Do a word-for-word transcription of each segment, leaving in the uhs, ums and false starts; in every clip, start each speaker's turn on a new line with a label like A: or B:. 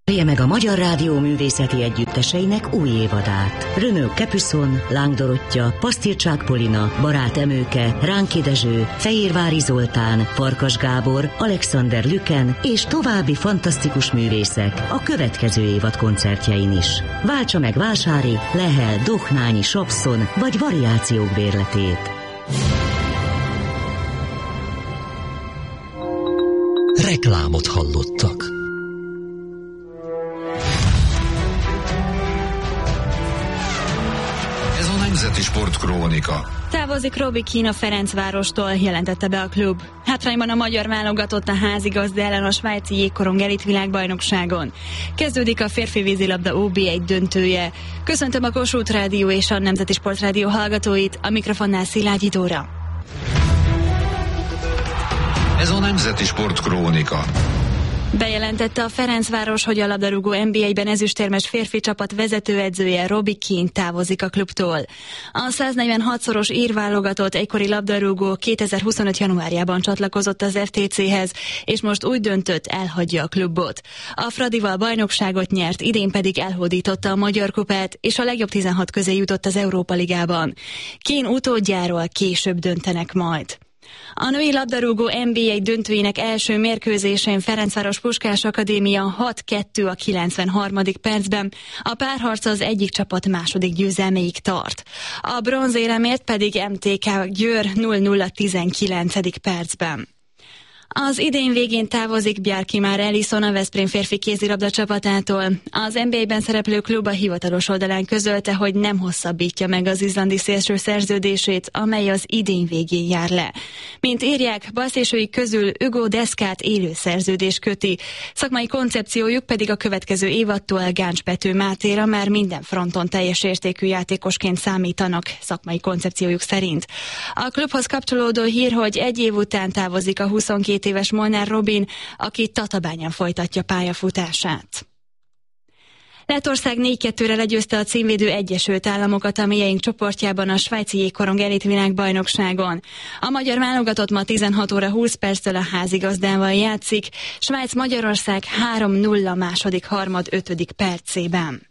A: Várja meg a Magyar Rádió művészeti együtteseinek új évadát. Renaud Capuçon, Láng Dorottya, Pasztircsák Polina, Barát Emőke, Ránki Dezső, Fehérvári Zoltán, Farkas Gábor, Alexander Lüken és további fantasztikus művészek a következő évad koncertjein is. Váltsa meg Vásári, Lehel, Dohnányi, Sapszon vagy variációk bérletét.
B: Reklámot hallottak.
C: Nemzeti Sportkrónika.
D: Távozik Robbie Keane a Ferencvárostól, jelentette be a klub. Hátrányban a magyar válogatott a házigazda ellen a svájci jégkorong elit világbajnokságon. Kezdődik a férfi vízilabda ó bé egy döntője. Köszöntöm a Kossuth Rádió és a Nemzeti Sportrádió hallgatóit, a mikrofonnál Szilágyi Dóra.
C: Ez a Nemzeti Sportkrónika.
D: Bejelentette a Ferencváros, hogy a labdarúgó en bé egyben ezüstérmes férfi csapat vezetőedzője Robbie Keane távozik a klubtól. A száznegyvenhatszoros ír válogatott egykori labdarúgó kétezer-huszonöt januárjában csatlakozott az ef té céhez, és most úgy döntött, elhagyja a klubot. A Fradival bajnokságot nyert, idén pedig elhódította a Magyar Kupát, és a legjobb tizenhat közé jutott az Európa Ligában. Keane utódjáról később döntenek majd. A női labdarúgó en bé egy döntőjének első mérkőzésén Ferencváros Puskás Akadémia hat kettő a kilencvenharmadik percben, a párharc az egyik csapat második győzelméig tart. A bronzéremért pedig em té ká Győr nulla nulla tizenkilencedik percben. Az idén végén távozik Bjarki Már Ellison a Veszprém férfi kézilabda csapatától. Az en bé egyben szereplő klub a hivatalos oldalán közölte, hogy nem hosszabbítja meg az izlandi szélső szerződését, amely az idén végén jár le. Mint írják, balszélsőik közül Hugo Deszkát élő szerződés köti. Szakmai koncepciójuk pedig a következő évadtól Gáncs Pető Mátéra már minden fronton teljes értékű játékosként számítanak, szakmai koncepciójuk szerint. A klubhoz kapcsolódó hír, hogy egy év után távozik a huszonkét éves Molnár Robin, aki Tatabányán folytatja pályafutását. Lettország négy kettőre legyőzte a címvédő Egyesült Államokat a mélyeink csoportjában a svájci jégkorong elit világbajnokságon. A magyar válogatott ma tizenhat óra húsz perctől a házigazdával játszik, Svájc-Magyarország három nulla második harmad ötödik percében.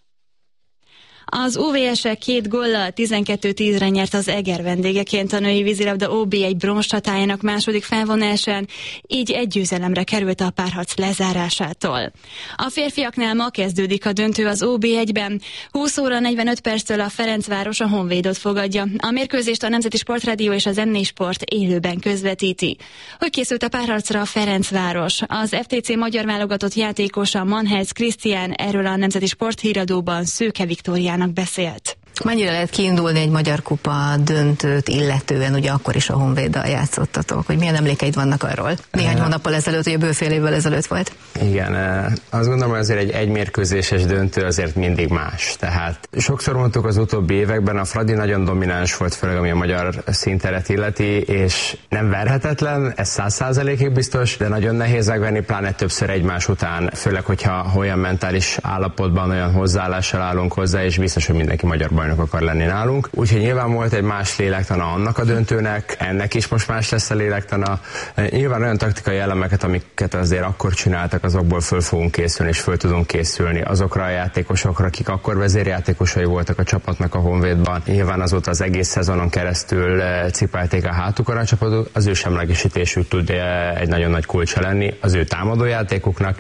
D: Az u vé es-e két góllal tizenkettő tízre nyert az Eger vendégeként a női vízilabda ó bé egy bronzcsatájának második felvonásán, így egy győzelemre került a párharc lezárásától. A férfiaknál ma kezdődik a döntő az ó bé egyben. húsz óra negyvenöt perctől a Ferencváros a Honvédot fogadja. A mérkőzést a Nemzeti Sportrádió és az em négy Sport élőben közvetíti. Hogy készült a párharcra a Ferencváros? Az ef té cé magyar válogatott játékosa Manhels Krisztián erről a Nemzeti Sport híradóban Szőke Viktóriának beszélt.
E: Mennyire lehet kiindulni egy Magyar Kupa döntőt illetően, ugye akkor is a Honvéddal játszottatok, hogy milyen emlékeid vannak arról? Néhány hónappal ezelőtt, ugye bőfél évvel ezelőtt volt.
F: Igen, azt gondolom, hogy azért egy egymérkőzéses döntő azért mindig más. Tehát sokszor mondtuk az utóbbi években, a Fradi nagyon domináns volt, főleg ami a magyar színteret illeti, és nem verhetetlen, ez száz százalékig biztos, de nagyon nehéz megverni, pláne többször egymás után, főleg, hogyha olyan mentális állapotban, olyan hozzáállással állunk hozzá, és biztos, hogy mindenki magyar bajnok akar lenni nálunk. Úgyhogy nyilván volt egy más lélektana annak a döntőnek, ennek is most más lesz a lélektana. Nyilván olyan taktikai elemeket, amiket azért akkor csináltak, azokból föl fogunk készülni, és föl tudunk készülni azokra a játékosokra, akik akkor vezérjátékosai voltak a csapatnak a Honvédban. Nyilván azóta az egész szezonon keresztül cipelték a hátukon a csapatot, az ő semlegesítésük tud egy nagyon nagy kulcsa lenni, az ő támadójátékuknak,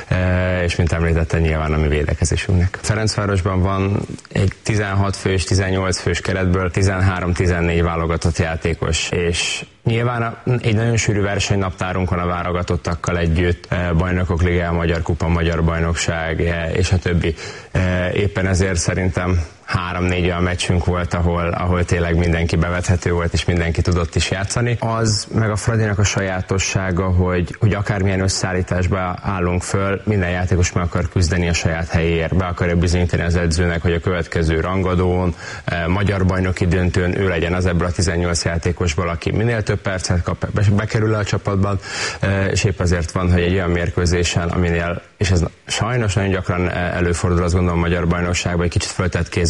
F: és mint említettem, nyilván a mi védekezésünknek. Ferencvárosban van egy tizenhat fős, tizennyolc fős keretből tizenhárom-tizennégy válogatott játékos, és nyilván egy nagyon sűrű versenynaptárunk van a válogatottakkal együtt, Bajnokok Ligája, Magyar Kupa, Magyar Bajnokság és a többi. Éppen ezért szerintem három-négy olyan meccsünk volt, ahol, ahol tényleg mindenki bevethető volt, és mindenki tudott is játszani. Az meg a Fradinak a sajátossága, hogy, hogy akármilyen összeállításba állunk föl, minden játékos meg akar küzdeni a saját helyéért, be akarja bizonyítani az edzőnek, hogy a következő rangadón, eh, magyar bajnoki döntőn ő legyen az ebből a tizennyolc játékosból, aki minél több percet kap, bekerül a csapatban, eh, és épp azért van, hogy egy olyan mérkőzésen, aminél, és ez sajnos nagyon gyakran előfordul, azt gondolom, a magyar bajnokságban, egy kicsit föltett kézzel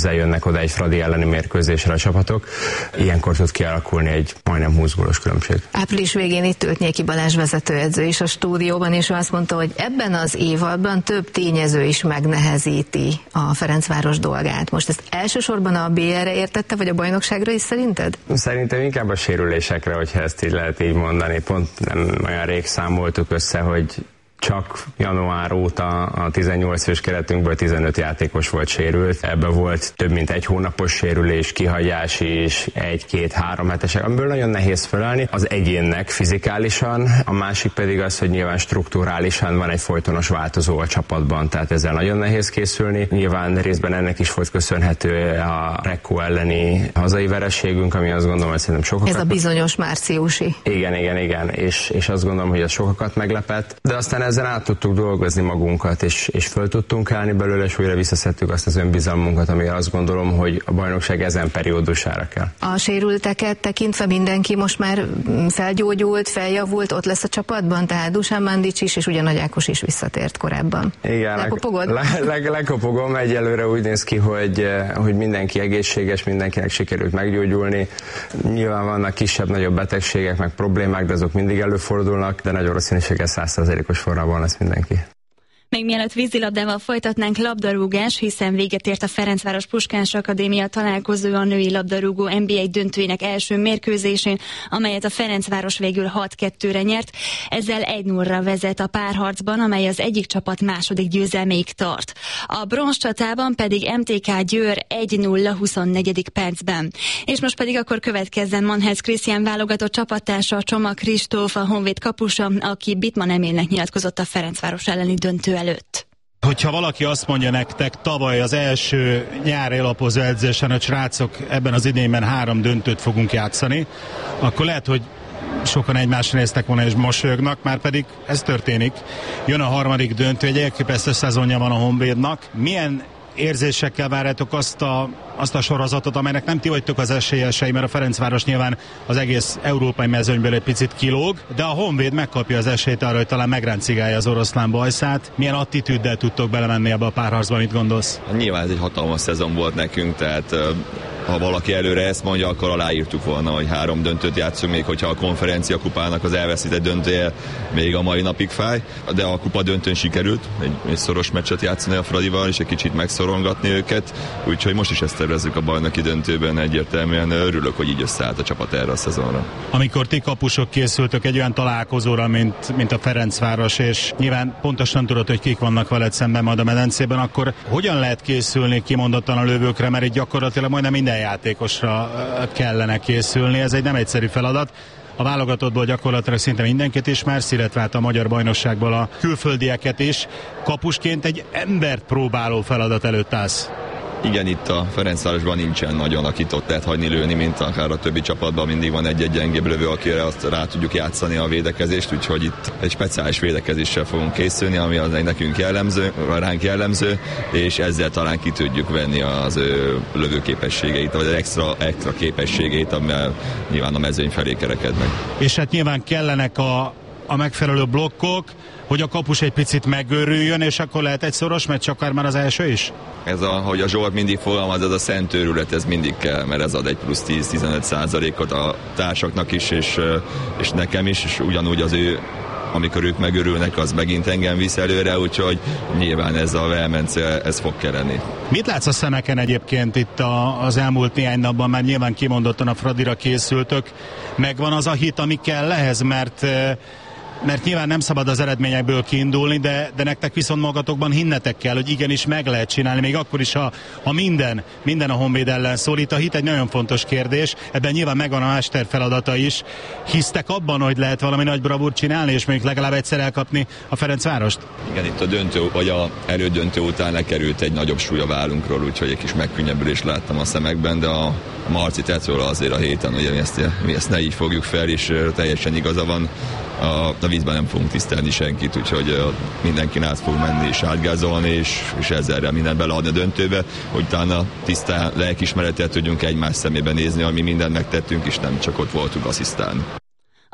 F: kézzel jönnek oda egy Fradi elleni mérkőzésre a csapatok. Ilyenkor tud kialakulni egy majdnem húsz gólos különbség.
E: Április végén itt ült Nyéki Balázs vezetőedző is a stúdióban, és azt mondta, hogy ebben az évadban több tényező is megnehezíti a Ferencváros dolgát. Most ezt elsősorban a bé el-re értette, vagy a bajnokságra is szerinted?
F: Szerintem inkább a sérülésekre, hogyha ezt így lehet így mondani. Pont nem olyan rég számoltuk össze, hogy csak január óta a tizennyolc fős keretünkből tizenöt játékos volt sérült. Ebben volt több mint egy hónapos sérülés, kihagyás is, egy-két-három hetesek, amiből nagyon nehéz felállni az egyénnek fizikálisan, a másik pedig az, hogy nyilván strukturálisan van egy folytonos változó a csapatban, tehát ezzel nagyon nehéz készülni. Nyilván részben ennek is volt köszönhető a Rekó elleni hazai vereségünk, ami azt gondolom, hogy szerintem sokakat...
E: Ez a bizonyos márciusi.
F: Igen, igen, igen, és, és azt gondolom, hogy ez sokakat meglepett, de aztán ezen át tudtuk dolgozni magunkat, és, és föl tudtunk állni belőle, és újra visszaszedtük azt az önbizalmunkat, amire azt gondolom, hogy a bajnokság ezen periódusára kell.
E: A sérülteket tekintve mindenki most már felgyógyult, feljavult, ott lesz a csapatban, tehát Dusan Mandic is, és ugye Nagy Ákos is visszatért korábban.
F: Igen,
E: lekopogod?
F: Le, le, lekopogom, egyelőre úgy néz ki, hogy, hogy mindenki egészséges, mindenkinek sikerült meggyógyulni. Nyilván vannak kisebb-nagyobb betegségek, meg problémák, de azok mindig előfordulnak, de nagy valószínűséggel száz százalékos formában lesz mindenki.
D: Még mielőtt vízilabdával folytatnánk, labdarúgás, hiszen véget ért a Ferencváros Puskás Akadémia találkozó a női labdarúgó en bé egy döntőjének első mérkőzésén, amelyet a Ferencváros végül hat kettőre nyert. Ezzel egy nullra vezet a párharcban, amely az egyik csapat második győzelméig tart. A bronzcsatában pedig em té ká Győr egy nulla huszonnegyedik percben. És most pedig akkor következzen Manhez Krisztián válogatott csapattársa, Csoma Kristóf, a Honvéd kapusa, aki Bittmann Emilnek nyilatkozott a Ferencváros elleni döntő előtt.
G: Hogyha valaki azt mondja nektek tavaly az első nyári alapozó edzésen, hogy srácok, ebben az idényben három döntőt fogunk játszani, akkor lehet, hogy sokan egymásra néztek volna és mosolyognak, már pedig ez történik. Jön a harmadik döntő, egy elképesztő szezonja van a Honvédnak. Milyen érzésekkel várjátok azt a, azt a sorozatot, amelynek nem ti vagytok az esélyesei, mert a Ferencváros nyilván az egész európai mezőnyből egy picit kilóg, de a Honvéd megkapja az esélyt arra, hogy talán megráncigálja az oroszlán bajszát. Milyen attitűddel tudtok belemenni ebbe a párharcban, mit gondolsz?
H: Nyilván ez egy hatalmas szezon volt nekünk, tehát ha valaki előre ezt mondja, akkor aláírtuk volna, hogy három döntőt játszunk, még hogyha a konferencia kupának az elveszített döntője még a mai napig fáj, de a kupa döntőn sikerült egy, egy szoros meccset játszani a Fradival, és egy kicsit megszorongatni őket, úgyhogy most is ezt tervezzük a bajnoki döntőben, egyértelműen örülök, hogy így összeállt a csapat erre a szezonra. Amikor
G: ti kapusok készültök egy olyan találkozóra, mint, mint a Ferencváros, és nyilván pontosan tudod, hogy kik vannak veled szemben majd a medencében, akkor hogyan lehet készülni kimondottan a lövőkre, mert itt gyakorlatilag majdnem minden játékosra kellene készülni, ez egy nem egyszerű feladat. A válogatottból gyakorlatilag szinte mindenkit ismersz, illetve hát a magyar bajnokságból a külföldieket is. Kapusként egy embert próbáló feladat előtt állsz.
H: Igen, itt a Ferencvárosban nincsen nagyon, akit ott lehet hagyni lőni, mint akár a többi csapatban, mindig van egy-egy gyengébb lövő, akire azt rá tudjuk játszani a védekezést, úgyhogy itt egy speciális védekezéssel fogunk készülni, ami az nekünk jellemző, ránk jellemző, és ezzel talán ki tudjuk venni az ő lövőképességeit, vagy az extra, extra képességeit, amivel nyilván a mezőny felé kerekednek.
G: És hát nyilván kellenek a, a megfelelő blokkok, hogy a kapus egy picit megőrüljön, és akkor lehet egy szoros meccs, akár már az első is?
H: Ez a, hogy a Zsolt mindig fogalmaz, ez a szent őrület, ez mindig kell, mert ez ad egy plusz tíz-tizenöt százalékot a társaknak is, és, és nekem is, és ugyanúgy az ő, amikor ők megörülnek, az megint engem visz előre, úgyhogy nyilván ez a vehemence, ez fog kelleni.
G: Mit látsz a szemeken egyébként itt a, az elmúlt néhány napban, már nyilván kimondottan a Fradira készültök, megvan az a hit, ami kell ehhez, mert mert nyilván nem szabad az eredményekből kiindulni, de, de nektek viszont magatokban hinnetek kell, hogy igenis meg lehet csinálni, még akkor is, ha, ha minden, minden a Honvéd ellen szól. Itt a hit egy nagyon fontos kérdés, ebben nyilván megvan a mester feladata is. Hisztek abban, hogy lehet valami nagy bravúrt csinálni, és még legalább egyszer elkapni a Ferencvárost?
H: Igen, itt a döntő, vagy a elődöntő után lekerült egy nagyobb súly a vállunkról, úgyhogy egy kis megkönnyebbülést láttam a szemekben, de a Marci tett róla azért a héten, hogy mi ezt, mi ezt ne így fogjuk fel, és teljesen igaza van. A, a vízben nem fogunk tisztelni senkit, úgyhogy uh, mindenkin át fog menni és átgázolni, és, és ezzel mindent beleadni a döntőbe, hogy utána tisztán lelkismerettel tudjunk egymás szemébe nézni, ami mindent megtettünk, és nem csak ott voltunk asszisztálni.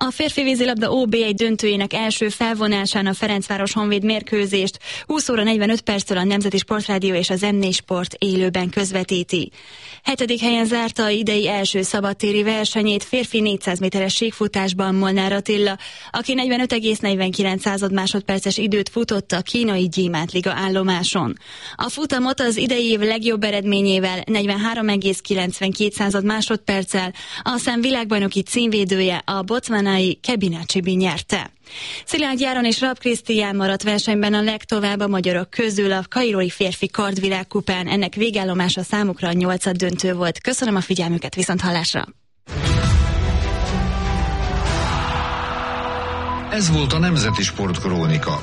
D: A férfi vízilabda ó bé egy döntőjének első felvonásán a Ferencváros Honvéd mérkőzést húsz óra negyvenöt perctől a Nemzeti Sportrádió és az em négy Sport élőben közvetíti. Hetedik helyen zárta idei első szabadtéri versenyét férfi négyszáz méteres síkfutásban Molnár Attila, aki negyvenöt egész negyvenkilenc másodperces időt futott a kínai Gyémántliga állomáson. A futamot az idei év legjobb eredményével negyvenhárom egész kilencvenkét másodperccel a szem világbajnoki címvédője, a botswanai Kebina Csibi nyerte. Szilágyi Áron és Rapp Krisztián maradt versenyben a legtovább a magyarok közül a kairói férfi kardvilágkupán. Ennek végállomása számukra a nyolcad döntő volt. Köszönöm a figyelmüket, viszont hallásra!
C: Ez volt a Nemzeti Sport Krónika.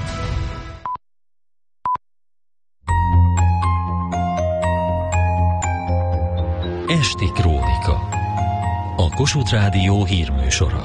B: Esti Krónika. A Kossuth Rádió hírműsora.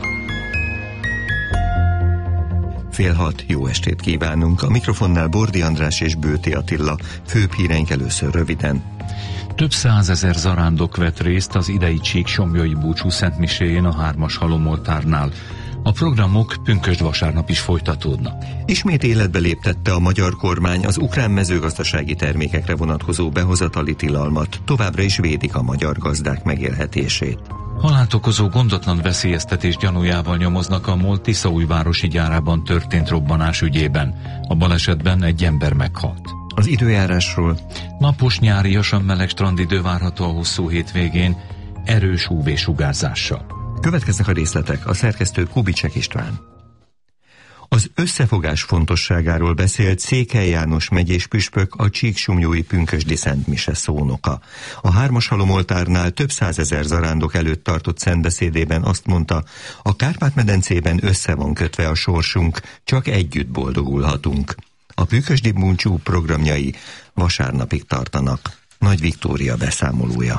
I: Fél hat, jó estét kívánunk. A mikrofonnál Bordi András és Bőti Attila. Főbb híreink először röviden.
J: Több százezer zarándok vett részt az idei Csíksomlyai búcsú szentmiséjén a hármas halomoltárnál. A programok pünkösd vasárnap is folytatódnak.
I: Ismét életbe léptette a magyar kormány az ukrán mezőgazdasági termékekre vonatkozó behozatali tilalmat. Továbbra is védik a magyar gazdák megélhetését.
J: Halált okozó gondatlan veszélyeztetés gyanújával nyomoznak a MOL Tiszaújvárosi gyárában történt robbanás ügyében. A balesetben egy ember meghalt.
I: Az időjárásról.
J: Napos, nyáriasan meleg strandidő várható a hosszú hétvégén, erős ú vé-sugárzással.
I: Következnek a részletek, a szerkesztő Kubicsek István. Az összefogás fontosságáról beszélt Székely János megyés püspök, a Csíksomlyói pünkösdi szentmise szónoka. A hármas halomoltárnál több százezer zarándok előtt tartott szentbeszédében azt mondta, a Kárpát-medencében össze van kötve a sorsunk, csak együtt boldogulhatunk. A pünkösdi búcsú programjai vasárnapig tartanak. Nagy Viktória beszámolója.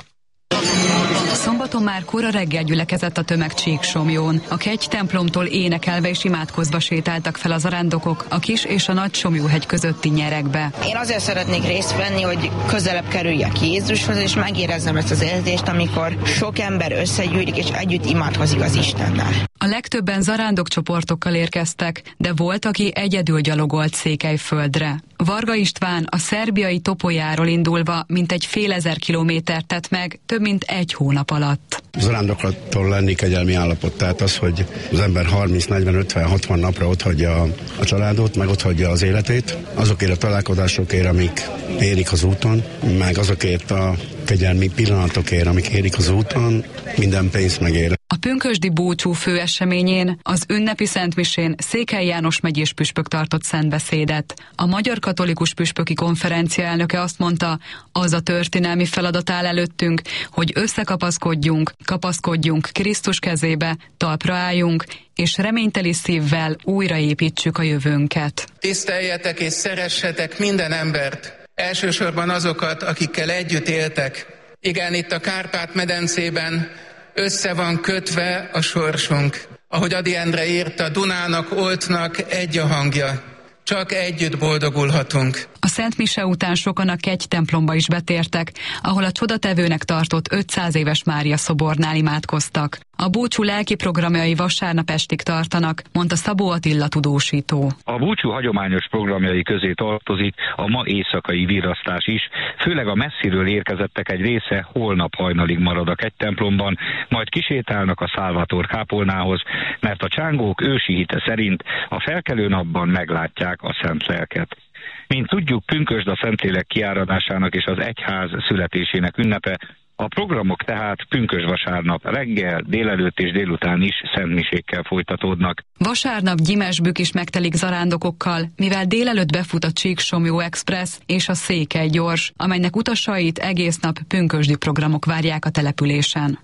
K: Szombaton már kora reggel gyülekezett a tömeg Csíksomlyón. A kegy templomtól énekelve és imádkozva sétáltak fel a zarándokok a Kis és a Nagy Somlyóhegy közötti nyerekbe.
L: Én azért szeretnék részt venni, hogy közelebb kerüljek Jézushoz, és megérezzem ezt az érzést, amikor sok ember összegyűlik és együtt imádkozik az Istennel.
K: A legtöbben zarándokcsoportokkal érkeztek, de volt, aki egyedül gyalogolt Székelyföldre. Varga István a szerbiai Topolyáról indulva mintegy fél ezer kilométert tett meg több mint egy hónap alatt.
M: Zarándoklattól lenni kegyelmi állapot, tehát az, hogy az ember harminc, negyven, ötven, hatvan napra otthagyja a, a családot, meg otthagyja az életét, azokért a találkozásokért, amik érik az úton, meg azokért a kegyelmi pillanatokért, amik érik az úton, minden pénzt megér.
K: A pünkösdi búcsú főeseményén, az ünnepi szentmisén Székely János megyés püspök tartott szentbeszédet. A Magyar Katolikus Püspöki Konferencia elnöke azt mondta, az a történelmi feladat áll előttünk, hogy összekapaszkodjunk, kapaszkodjunk Krisztus kezébe, talpra álljunk, és reményteli szívvel újraépítsük a jövőnket.
N: Tiszteljetek és szeressetek minden embert, elsősorban azokat, akikkel együtt éltek. Igen, itt a Kárpát-medencében össze van kötve a sorsunk. Ahogy Ady Endre írta, Dunának, Oltnak egy a hangja. Csak együtt boldogulhatunk.
K: A Szent Mise után sokan a Kegy templomba is betértek, ahol a csodatevőnek tartott ötszáz éves Mária szobornál imádkoztak. A búcsú lelki programjai vasárnap estig tartanak, mondta Szabó Attila tudósító.
O: A búcsú hagyományos programjai közé tartozik a ma éjszakai virrasztás is, főleg a messziről érkezettek egy része holnap hajnalig marad a Kegy templomban, majd kisétálnak a Szálvator kápolnához, mert a csángók ősi hite szerint a felkelő napban meglátják a Szent Lelket. Mint tudjuk, pünkösd a Szentlélek kiáradásának és az egyház születésének ünnepe, a programok tehát pünkösd vasárnap reggel, délelőtt és délután is szentmisékkel folytatódnak.
K: Vasárnap Gyimesbük is megtelik zarándokokkal, mivel délelőtt befut a Csíksomlyó Express és a Székely gyors, amelynek utasait egész nap pünkösdi programok várják a településen.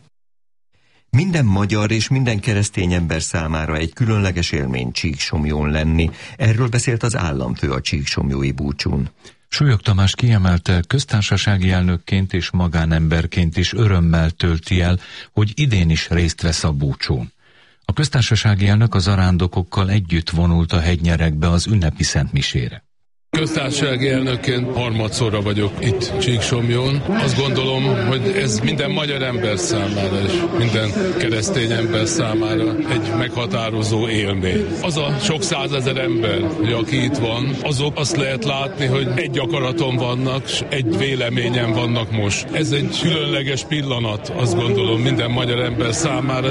I: Minden magyar és minden keresztény ember számára egy különleges élmény Csíksomlyón lenni. Erről beszélt az államfő a csíksomlyói búcsún.
J: Súlyog Tamás kiemelte, köztársasági elnökként és magánemberként is örömmel tölti el, hogy idén is részt vesz a búcsún. A köztársasági elnök az zarándokokkal együtt vonult a hegynyerekbe az ünnepi szentmisére.
P: Köztársasági elnökként harmadszorra vagyok itt Csíksomlyón. Azt gondolom, hogy ez minden magyar ember számára és minden keresztény ember számára egy meghatározó élmény. Az a sok százezer ember, aki itt van, azok azt lehet látni, hogy egy akaraton vannak, és egy véleményen vannak most. Ez egy különleges pillanat, azt gondolom, minden magyar ember számára.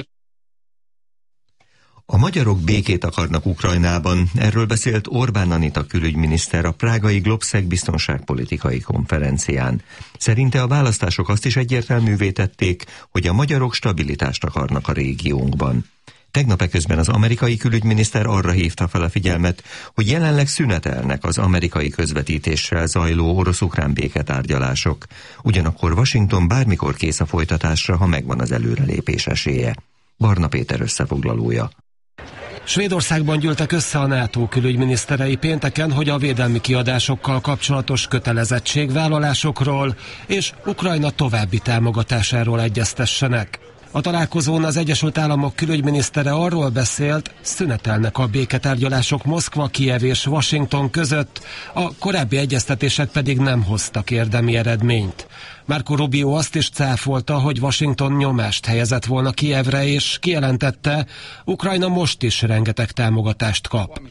I: A magyarok békét akarnak Ukrajnában, erről beszélt Orbán Anita külügyminiszter a prágai Globszeg biztonságpolitikai konferencián. Szerinte a választások azt is egyértelművé tették, hogy a magyarok stabilitást akarnak a régiónkban. Tegnap eközben az amerikai külügyminiszter arra hívta fel a figyelmet, hogy jelenleg szünetelnek az amerikai közvetítéssel zajló orosz-ukrán béketárgyalások. Ugyanakkor Washington bármikor kész a folytatásra, ha megvan az előrelépés esélye. Barna Péter összefoglalója.
Q: Svédországban gyűltek össze a NATO külügyminiszterei pénteken, hogy a védelmi kiadásokkal kapcsolatos kötelezettségvállalásokról és Ukrajna további támogatásáról egyeztessenek. A találkozón az Egyesült Államok külügyminisztere arról beszélt, szünetelnek a béketárgyalások Moszkva, Kijev és Washington között, a korábbi egyeztetések pedig nem hoztak érdemi eredményt. Marco Rubio azt is cáfolta, hogy Washington nyomást helyezett volna Kijevre, és kijelentette, Ukrajna most is rengeteg támogatást kap.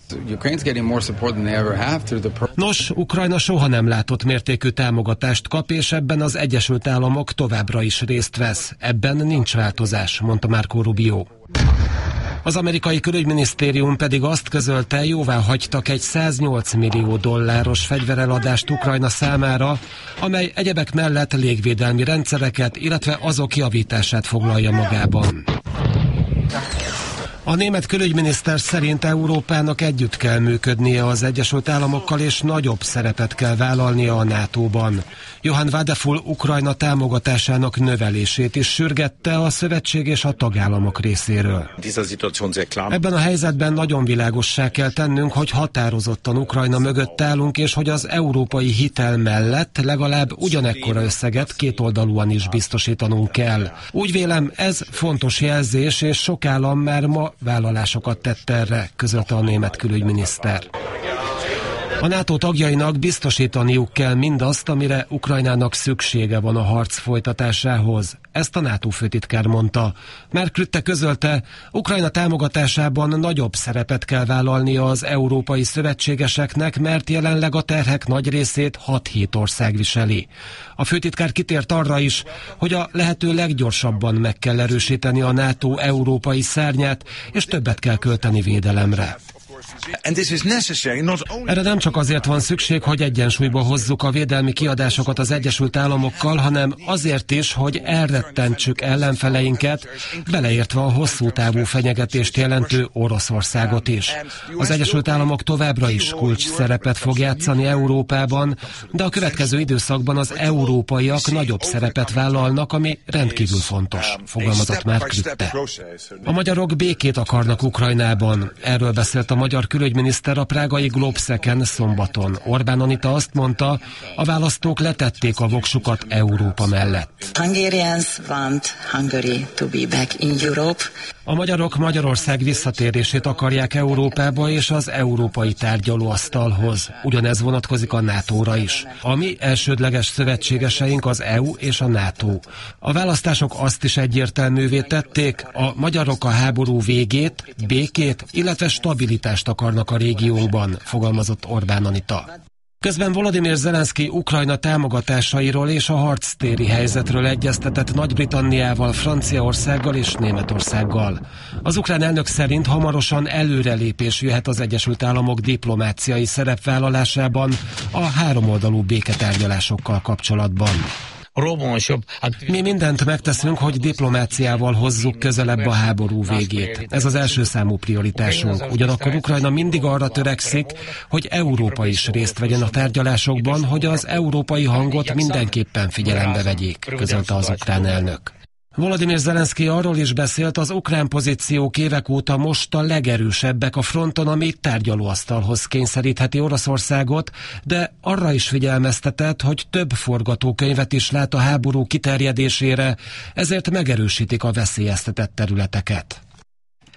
Q: Nos, Ukrajna soha nem látott mértékű támogatást kap, és ebben az Egyesült Államok továbbra is részt vesz. Ebben nincs változás, mondta Marco Rubio. Az amerikai külügyminisztérium pedig azt közölte, jóvá hagytak egy száznyolc millió dolláros fegyvereladást Ukrajna számára, amely egyebek mellett légvédelmi rendszereket, illetve azok javítását foglalja magában. A német külügyminiszter szerint Európának együtt kell működnie az Egyesült Államokkal, és nagyobb szerepet kell vállalnia a nátóban. Johann Wadefull Ukrajna támogatásának növelését is sürgette a szövetség és a tagállamok részéről. Ebben a helyzetben nagyon világossá kell tennünk, hogy határozottan Ukrajna mögött állunk, és hogy az európai hitel mellett legalább ugyanekkora összeget kétoldalúan is biztosítanunk kell. Úgy vélem, ez fontos jelzés, és sok állam már ma vállalásokat tett erre, közölte a német külügyminiszter. A NATO tagjainak biztosítaniuk kell mindazt, amire Ukrajnának szüksége van a harc folytatásához. Ezt a NATO főtitkár mondta. Mark Rutte közölte, Ukrajna támogatásában nagyobb szerepet kell vállalnia az európai szövetségeseknek, mert jelenleg a terhek nagy részét hat-hét ország viseli. A főtitkár kitért arra is, hogy a lehető leggyorsabban meg kell erősíteni a NATO európai szárnyát, és többet kell költeni védelemre. Erre nem csak azért van szükség, hogy egyensúlyba hozzuk a védelmi kiadásokat az Egyesült Államokkal, hanem azért is, hogy elrettentsük ellenfeleinket, beleértve a hosszú távú fenyegetést jelentő Oroszországot is. Az Egyesült Államok továbbra is kulcs szerepet fog játszani Európában, de a következő időszakban az európaiak nagyobb szerepet vállalnak, ami rendkívül fontos, fogalmazott Mark Rutte. A magyarok békét akarnak Ukrajnában. Erről beszélt a magyar külügyminiszter a prágai Globszegen szombaton. Orbán Anita azt mondta, a választók letették a voksukat Európa mellett.
R: Hungarians want Hungary to be back in Europe.
Q: A magyarok Magyarország visszatérését akarják Európába és az európai tárgyalóasztalhoz. Ugyanez vonatkozik a nátóra is. A mi elsődleges szövetségeseink az é u és a NATO. A választások azt is egyértelművé tették, a magyarok a háború végét, békét, illetve stabilitást akarnak a régiónkban, fogalmazott Orbán Anita. Közben Volodymyr Zelenszky Ukrajna támogatásairól és a harctéri helyzetről egyeztetett Nagy-Britanniával, Franciaországgal és Németországgal. Az ukrán elnök szerint hamarosan előrelépés jöhet az Egyesült Államok diplomáciai szerepvállalásában a háromoldalú béketárgyalásokkal kapcsolatban. Mi mindent megteszünk, hogy diplomáciával hozzuk közelebb a háború végét. Ez az első számú prioritásunk. Ugyanakkor Ukrajna mindig arra törekszik, hogy Európa is részt vegyen a tárgyalásokban, hogy az európai hangot mindenképpen figyelembe vegyék, közölte az ukrán elnök. Volodymyr Zelenszky arról is beszélt, az ukrán pozíciók évek óta most a legerősebbek a fronton, ami tárgyalóasztalhoz kényszerítheti Oroszországot, de arra is figyelmeztetett, hogy több forgatókönyvet is lát a háború kiterjedésére, ezért megerősítik a veszélyeztetett területeket.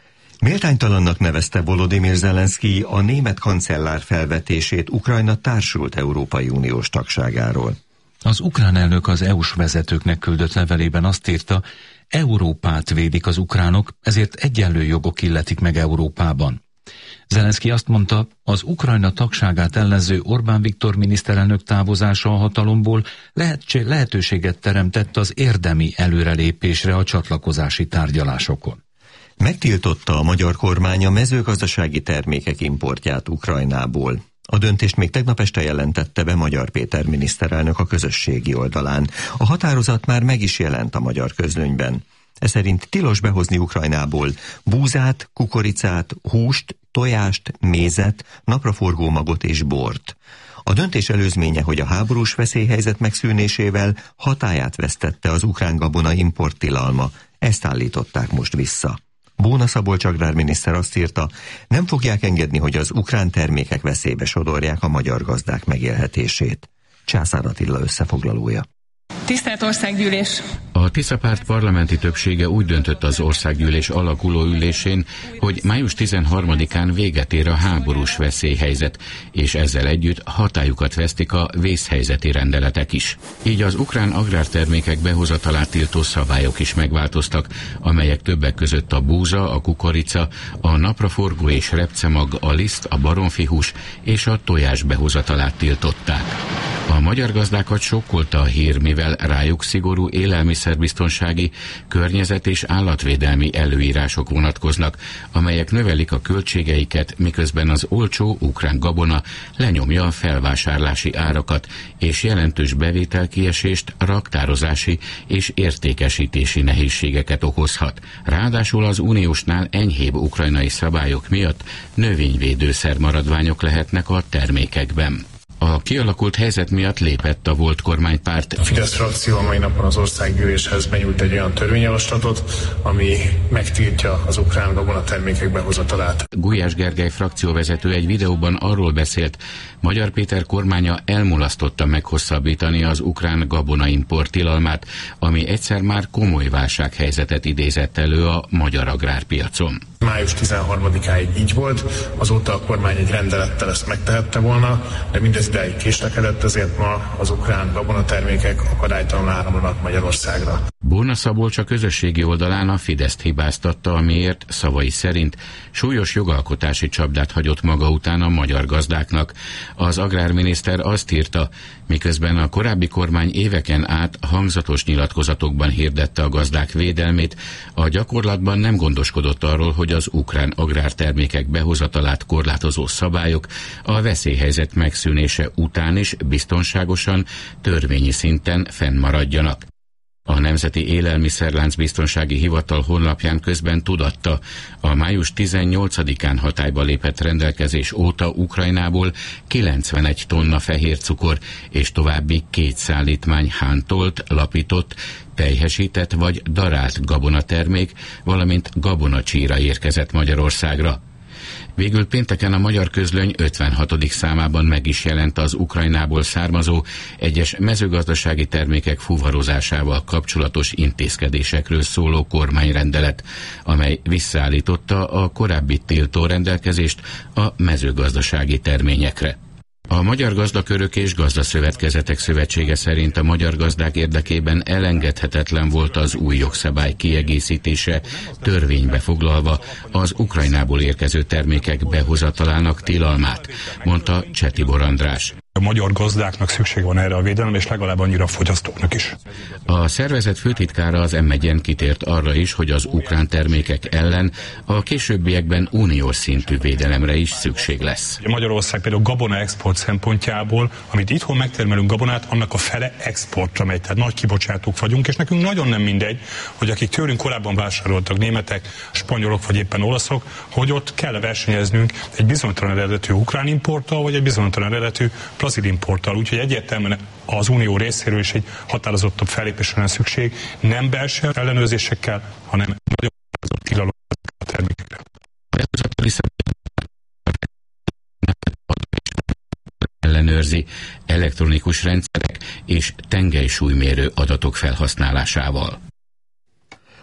I: Méltánytalannak nevezte Volodymyr Zelenszkij a német kancellár felvetését Ukrajna társult Európai Uniós tagságáról.
J: Az ukrán elnök az é u-s vezetőknek küldött levelében azt írta, Európát védik az ukránok, ezért egyenlő jogok illetik meg Európában. Zelenszkij azt mondta, az Ukrajna tagságát ellenző Orbán Viktor miniszterelnök távozása a hatalomból lehetség, lehetőséget teremtett az érdemi előrelépésre a csatlakozási tárgyalásokon.
I: Megtiltotta a magyar kormány a mezőgazdasági termékek importját Ukrajnából. A döntést még tegnap este jelentette be Magyar Péter miniszterelnök a közösségi oldalán. A határozat már meg is jelent a magyar közlönyben. Ez szerint tilos behozni Ukrajnából búzát, kukoricát, húst, tojást, mézet, napraforgó magot és bort. A döntés előzménye, hogy a háborús veszélyhelyzet megszűnésével hatályát vesztette az ukrán gabona import tilalma. Ezt állították most vissza. Bóna Szabolcs agrárminiszter azt írta, nem fogják engedni, hogy az ukrán termékek veszélybe sodorják a magyar gazdák megélhetését. Császár Attila összefoglalója.
S: Tisztelt Országgyűlés!
T: A Tisza párt parlamenti többsége úgy döntött az Országgyűlés alakuló ülésén, hogy május tizenharmadikán véget ér a háborús veszélyhelyzet, és ezzel együtt hatályukat vesztik a vészhelyzeti rendeletek is. Így az ukrán agrártermékek behozatalát tiltó szabályok is megváltoztak, amelyek többek között a búza, a kukorica, a napraforgó és repcemag, a liszt, a baromfihús és a tojás behozatalát tiltották. A magyar gazdákat sokkolta a hír, mivel rájuk szigorú élelmiszerbiztonsági, környezet- és állatvédelmi előírások vonatkoznak, amelyek növelik a költségeiket, miközben az olcsó ukrán gabona lenyomja a felvásárlási árakat, és jelentős bevételkiesést, raktározási és értékesítési nehézségeket okozhat. Ráadásul az uniósnál enyhébb ukrajnai szabályok miatt növényvédőszer maradványok lehetnek a termékekben. A kialakult helyzet miatt lépett a volt kormánypárt.
U: A Fidesz frakció a mai napon az országgyűléshez benyújt egy olyan törvényjavaslatot, ami megtiltja az ukrán gabonatermékek behozatalát.
T: Gulyás Gergely frakcióvezető egy videóban arról beszélt, Magyar Péter kormánya elmulasztotta meghosszabbítani az ukrán gabonaimport tilalmát, ami egyszer már komoly válsághelyzetet idézett elő a magyar agrárpiacon.
U: május tizenharmadikáig így volt, azóta a kormány egy rendelettel ezt megtehette volna, de mindez idáig késlekedett, ezért ma az ukrán gabonatermékek akadálytalanul áramlanak Magyarországra.
T: Bóna Szabolcs a közösségi oldalán a Fideszt hibáztatta, amiért szavai szerint súlyos jogalkotási csapdát hagyott maga után a magyar gazdáknak. Az agrárminiszter azt írta, miközben a korábbi kormány éveken át hangzatos nyilatkozatokban hirdette a gazdák védelmét, a gyakorlatban nem gondoskodott arról, hogy az ukrán agrártermékek behozatalát korlátozó szabályok a veszélyhelyzet megszűnése után is biztonságosan, törvényi szinten fennmaradjanak. A Nemzeti Élelmiszerlánc Biztonsági Hivatal honlapján közben tudatta, a május tizennyolcadikán hatályba lépett rendelkezés óta Ukrajnából kilencvenegy tonna fehér cukor és további két szállítmány hántolt, lapított, pelyhesített vagy darált gabonatermék, valamint gabonacsíra érkezett Magyarországra. Végül pénteken a Magyar Közlöny ötvenhatodik számában meg is jelent az Ukrajnából származó egyes mezőgazdasági termékek fuvarozásával kapcsolatos intézkedésekről szóló kormányrendelet, amely visszaállította a korábbi tiltó rendelkezést a mezőgazdasági terményekre. A Magyar Gazdakörök és Gazdaszövetkezetek Szövetsége szerint a magyar gazdák érdekében elengedhetetlen volt az új jogszabály kiegészítése, törvénybe foglalva az Ukrajnából érkező termékek behozatalának tilalmát, mondta Csetibor András.
V: A magyar gazdáknak szükség van erre a védelem, és legalább annyira a fogyasztóknak is.
T: A szervezet főtitkára az em egyen kitért arra is, hogy az ukrán termékek ellen a későbbiekben uniós szintű védelemre is szükség lesz.
V: Magyarország például gabona export szempontjából, amit itthon megtermelünk gabonát, annak a fele exportra megy, tehát nagy kibocsátók vagyunk, és nekünk nagyon nem mindegy, hogy akik tőlünk korábban vásároltak, németek, spanyolok vagy éppen olaszok, hogy ott kell versenyeznünk egy bizonytalan eredetű ukrán importtal, vagy egy bizonytalan eredetű brazil importtal, úgyhogy egyértelműen az unió részéről is egy határozottabb fellépésre van szükség, nem belső ellenőrzésekkel, hanem nagyon határozott tilalom a termékekre.
T: Ellenőrzi elektronikus rendszerek és tengelysúlymérő adatok felhasználásával.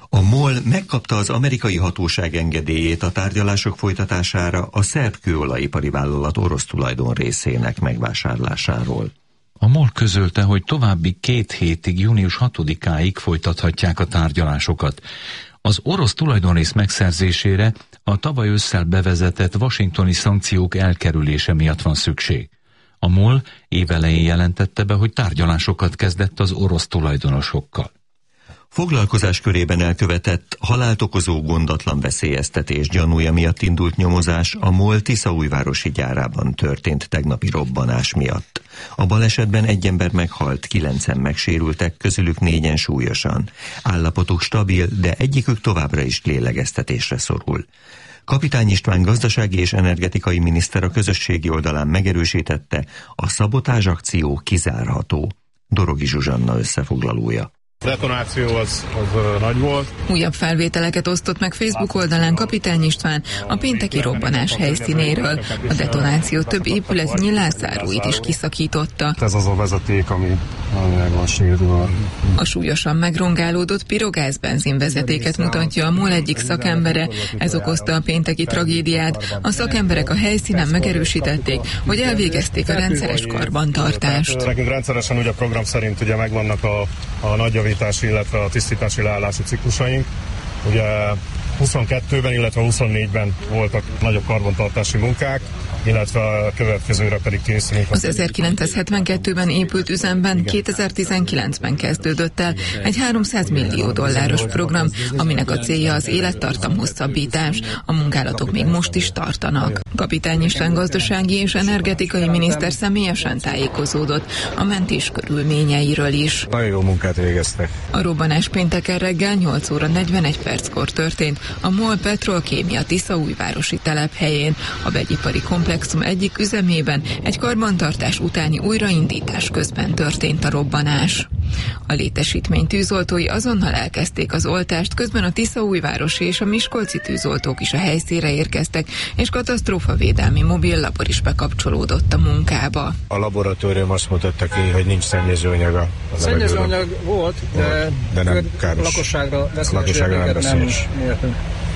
I: A MOL megkapta az amerikai hatóság engedélyét a tárgyalások folytatására a szerb kőolajipari vállalat orosz tulajdon részének megvásárlásáról.
J: A MOL közölte, hogy további két hétig, június hatodikáig folytathatják a tárgyalásokat. Az orosz tulajdonrész megszerzésére a tavaly ősszel bevezetett washingtoni szankciók elkerülése miatt van szükség. A MOL évelején jelentette be, hogy tárgyalásokat kezdett az orosz tulajdonosokkal.
I: Foglalkozás körében elkövetett halált okozó gondatlan veszélyeztetés gyanúja miatt indult nyomozás a MOL tiszaújvárosi gyárában történt tegnapi robbanás miatt. A balesetben egy ember meghalt, kilencen megsérültek, közülük négyen súlyosan. Állapotuk stabil, de egyikük továbbra is lélegeztetésre szorul. Kapitány István gazdasági és energetikai miniszter a közösségi oldalán megerősítette, a szabotázs akció kizárható. Dorogi Zsuzsanna összefoglalója.
A: A detonáció az, az nagy volt.
E: Újabb felvételeket osztott meg Facebook oldalán Kapitány István a pénteki robbanás helyszínéről. A detonáció több épület nyilászáróit is kiszakította.
A: Ez az a vezeték, ami meg van sérülve.
E: A súlyosan megrongálódott pirogáz-benzin vezetéket mutatja a MOL egyik szakembere. Ez okozta a pénteki tragédiát. A szakemberek a helyszínen megerősítették, hogy elvégezték a rendszeres karbantartást.
A: Nekünk rendszeresen ugye a program szerint ugye megvannak a, a nagy illetve a tisztítási leállási ciklusaink. Ugye huszonkettőben, illetve huszonnégyben voltak nagyobb karbantartási munkák, illetve a következőre pedig készülünk.
E: Az ezerkilencszázhetvenkettőben épült üzemben kétezer-tizenkilencben kezdődött el egy háromszáz millió dolláros program, aminek a célja az élettartam hosszabbítás. A munkálatok még most is tartanak. Kapitány István gazdasági és energetikai miniszter személyesen tájékozódott a mentés körülményeiről is.
A: Nagyon jó munkát végeztek.
E: A robbanás pénteken reggel nyolc óra negyvenegy perckor történt a MOL Petrolkémia tiszaújvárosi telephelyén. A vegyipari komplexum egyik üzemében egy karbantartás utáni újraindítás közben történt a robbanás. A létesítmény tűzoltói azonnal elkezdték az oltást, közben a tiszaújvárosi és a miskolci tűzoltók is a helyszínre érkeztek, és katasztrófavédelmi mobil labor is bekapcsolódott a munkába.
A: A laboratórium azt mutatta ki, hogy nincs szennyezőanyag a
W: szennyezőanyag volt, de,
A: de nem káros.
W: Lakosságra
A: veszélyes nem értünk.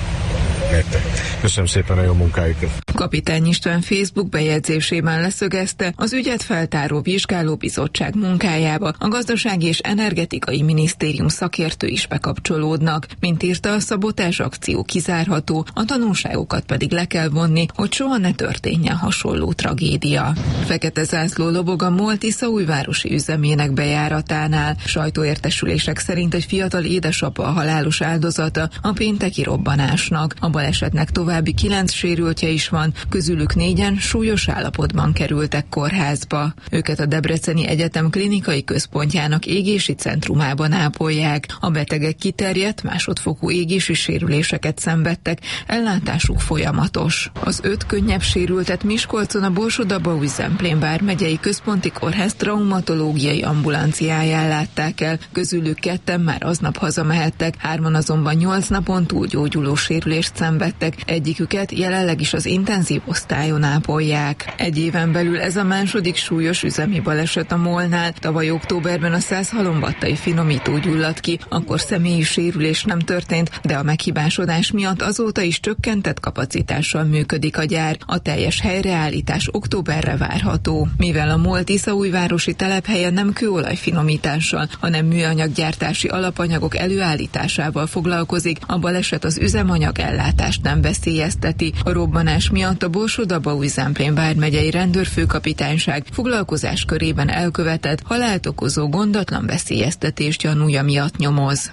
A: Köszönöm szépen a jó munkájukat.
E: Kapitány István Facebook bejegyzésében leszögezte, az ügyet feltáró vizsgálóbizottság munkájába a Gazdasági és Energetikai Minisztérium szakértői is bekapcsolódnak. Mint írta, a szabotázs akció kizárható, a tanulságokat pedig le kell vonni, hogy soha ne történjen hasonló tragédia. Fekete zászló lobog a MOL tiszaújvárosi üzemének bejáratánál. Sajtóértesülések szerint egy fiatal édesapa a halálos áldozata a pénteki robbanásnak. A balesetnek további kilenc sérültje is van, közülük négyen súlyos állapotban kerültek kórházba. Őket a Debreceni Egyetem klinikai központjának égési centrumában ápolják. A betegek kiterjedt, másodfokú égési sérüléseket szenvedtek, ellátásuk folyamatos. Az öt könnyebb sérültet Miskolcon a Borsod-Abaúj-Zemplén vármegyei központi kórház traumatológiai ambulanciáján látták el, közülük ketten már aznap hazamehettek, hárman azonban nyolc napon túlgyógyuló sérülést szenvedtek, egyiküket jelenleg is az intenzív osztályon ápolják. Egy éven belül ez a második súlyos üzemi baleset a MOL-nál. Tavaly októberben a százhalombattai finomító gyulladt ki, akkor személyi sérülés nem történt, de a meghibásodás miatt azóta is csökkentett kapacitással működik a gyár. A teljes helyreállítás októberre várható. Mivel a MOL tiszaújvárosi telephelye nem kőolajfinomítással, hanem műanyaggyártási alapanyagok előállításával foglalkozik, a baleset az üzemanyag ellátást nem veszélyezteti. A robbanás miatt a Borsod-Abaúj-Zemplén vármegyei rendőrfőkapitányság foglalkozás körében elkövetett halált okozó gondatlan veszélyeztetés gyanúja miatt nyomoz.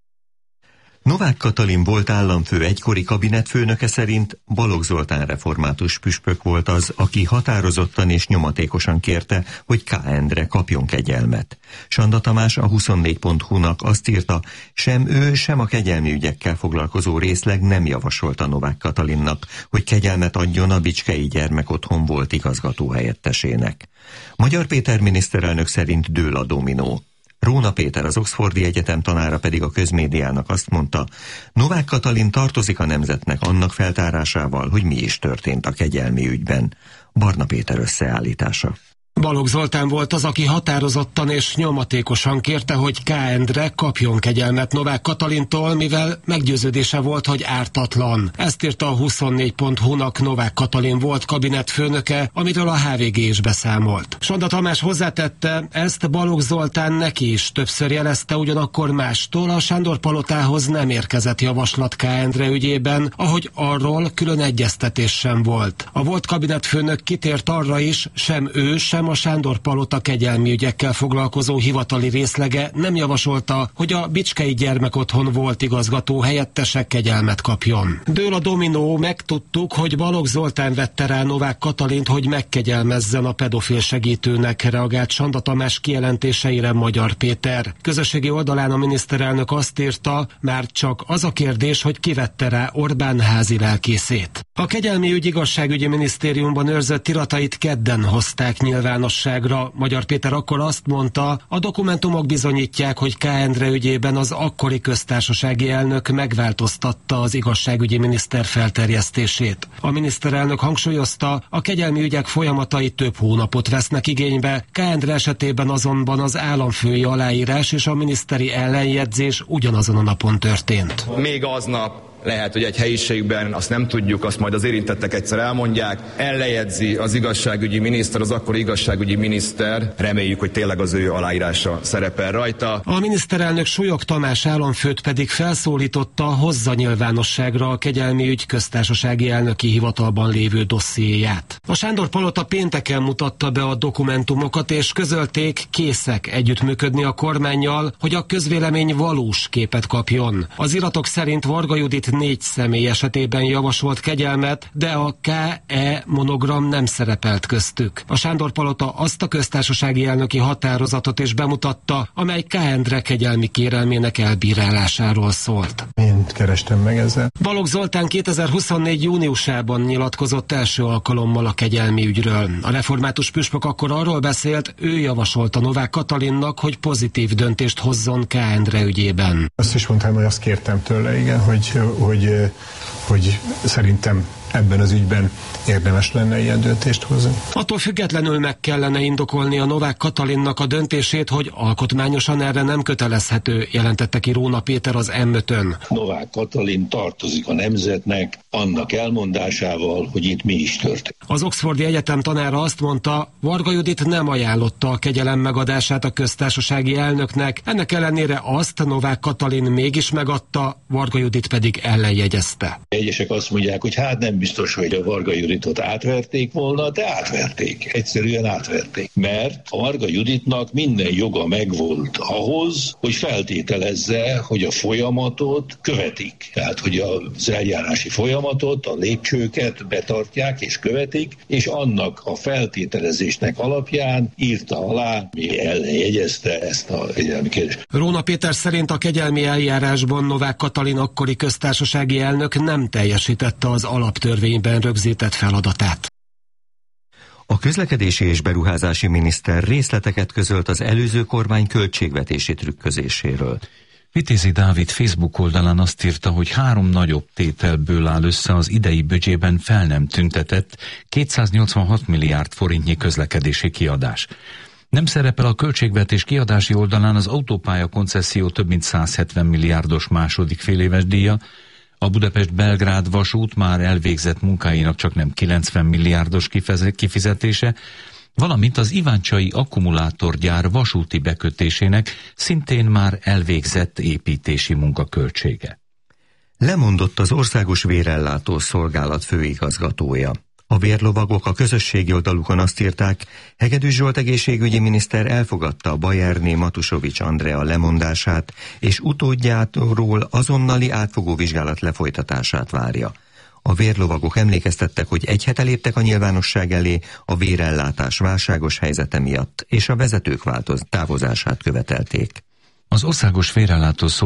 I: Novák Katalin volt államfő egykori kabinetfőnöke szerint Balogh Zoltán református püspök volt az, aki határozottan és nyomatékosan kérte, hogy K. Endre kapjon kegyelmet. Sanda Tamás a huszonnégy pont hu-nak azt írta, sem ő, sem a kegyelmi ügyekkel foglalkozó részleg nem javasolta Novák Katalinnak, hogy kegyelmet adjon a Bicskei Gyermekotthon volt igazgatóhelyettesének. Magyar Péter miniszterelnök szerint dől a dominó. Róna Péter, az Oxfordi Egyetem tanára pedig a közmédiának azt mondta, Novák Katalin tartozik a nemzetnek annak feltárásával, hogy mi is történt a kegyelmi ügyben. Barna Péter összeállítása.
Q: Balogh Zoltán volt az, aki határozottan és nyomatékosan kérte, hogy K. Endre kapjon kegyelmet Novák Katalintól, mivel meggyőződése volt, hogy ártatlan. Ezt írta a huszonnégy pont hu-nak Novák Katalin volt kabinetfőnöke, amiről a há vé gé is beszámolt. Sonda Tamás hozzátette, ezt Balogh Zoltán neki is többször jelezte, ugyanakkor mástól a Sándor-palotához nem érkezett javaslat K. Endre ügyében, ahogy arról külön egyeztetés sem volt. A volt kabinetfőnök kitért arra is, sem ő, sem a Sándor-palota kegyelmi ügyekkel foglalkozó hivatali részlege nem javasolta, hogy a Bicskei Gyermekotthon volt igazgató helyettese kegyelmet kapjon. Dől a dominó, megtudtuk, hogy Balogh Zoltán vette rá Novák Katalint, hogy megkegyelmezzen a pedofil segítőnek, reagált Sonda Tamás kijelentéseire Magyar Péter. Közösségi oldalán a miniszterelnök azt írta, már csak az a kérdés, hogy ki vette rá Orbán házi lelkészét. A kegyelmi ügy igazságügyi minisztériumban őrzött iratait kedden hozták nyilvánosságra. Magyar Péter akkor azt mondta, a dokumentumok bizonyítják, hogy K. Endre ügyében az akkori köztársasági elnök megváltoztatta az igazságügyi miniszter felterjesztését. A miniszterelnök hangsúlyozta, a kegyelmi ügyek folyamatai több hónapot vesznek igénybe, K. Endre esetében azonban az államfői aláírás és a miniszteri ellenjegyzés ugyanazon a napon történt.
F: Még aznap lehet, hogy egy helyiségben, azt nem tudjuk, azt majd az érintettek egyszer elmondják, ellejegyzi az igazságügyi miniszter, az akkori igazságügyi miniszter, reméljük, hogy tényleg az ő aláírása szerepel rajta.
Q: A miniszterelnök Súlyog Tamás államfőt pedig felszólította, hozza nyilvánosságra a kegyelmi ügy köztársasági elnöki hivatalban lévő dossziéját. A Sándor-palota pénteken mutatta be a dokumentumokat, és közölték, készek együttműködni a kormánnyal, hogy a közvélemény valós képet kapjon. Az iratok szerint Varga Judit négy személy esetében javasolt kegyelmet, de a ká e monogram nem szerepelt köztük. A Sándor-palota azt a köztársasági elnöki határozatot is bemutatta, amely K. Endre kegyelmi kérelmének elbírálásáról szólt.
U: Én kerestem meg ezzel.
Q: Balogh Zoltán kétezer-huszonnégy júniusában nyilatkozott első alkalommal a kegyelmi ügyről. A református püspök akkor arról beszélt, ő javasolta Novák Katalinnak, hogy pozitív döntést hozzon K. Endre ügyében.
U: Azt is mondtam, hogy azt kértem tőle, igen, hogy hogy, hogy szerintem ebben az ügyben érdemes lenne ilyen döntést hozni.
Q: Attól függetlenül meg kellene indokolni a Novák Katalinnak a döntését, hogy alkotmányosan erre nem kötelezhető, jelentette ki Róna Péter az em ötön.
G: Novák Katalin tartozik a nemzetnek annak elmondásával, hogy itt mi is történt.
Q: Az Oxfordi Egyetem tanára azt mondta, Varga Judit nem ajánlotta a kegyelem megadását a köztársasági elnöknek, ennek ellenére azt Novák Katalin mégis megadta, Varga Judit pedig ellenjegyezte.
G: Egyesek azt mondják, hogy hát nem biztos, hogy a Varga Juditot átverték volna, de átverték. Egyszerűen átverték. Mert a Varga Juditnak minden joga megvolt ahhoz, hogy feltételezze, hogy a folyamatot követik. Tehát, hogy az eljárási folyamatot, a lépcsőket betartják és követik, és annak a feltételezésnek alapján írta alá, mi ellenjegyezte ezt a kegyelmi kérdést.
Q: Róna Péter szerint a kegyelmi eljárásban Novák Katalin akkori köztársasági elnök nem teljesítette az alaptörvényben rögzített feladatát.
I: A közlekedési és beruházási miniszter részleteket közölt az előző kormány költségvetési trükközéséről.
J: Vitézi Dávid Facebook oldalán azt írta, hogy három nagyobb tételből áll össze az idei büdzsében fel nem tüntetett kétszáznyolcvanhat milliárd forintnyi közlekedési kiadás. Nem szerepel a költségvetés kiadási oldalán az autópálya koncesszió több mint százhetven milliárdos második féléves díja, a Budapest-Belgrád vasút már elvégzett munkáinak csak nem kilencven milliárdos kifizetése, valamint az iváncsai akkumulátorgyár vasúti bekötésének szintén már elvégzett építési munkaköltsége.
I: Lemondott az Országos Vérellátó Szolgálat főigazgatója. A vérlovagok a közösségi oldalukon azt írták, Hegedűs Zsolt egészségügyi miniszter elfogadta a Bajerné Matusovics Andrea lemondását, és utódjáról azonnali átfogó vizsgálat lefolytatását várja. A vérlovagok emlékeztettek, hogy egy hete léptek a nyilvánosság elé a vérellátás válságos helyzete miatt, és a vezetők változ- távozását követelték.
J: Az Országos Vérellátó